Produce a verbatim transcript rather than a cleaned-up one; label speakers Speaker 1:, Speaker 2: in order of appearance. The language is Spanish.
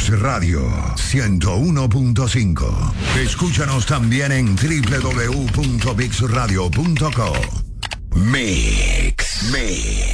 Speaker 1: Mix Radio ciento uno punto cinco. Escúchanos también en doble u doble u doble u punto mix radio punto com. Mix. Mix.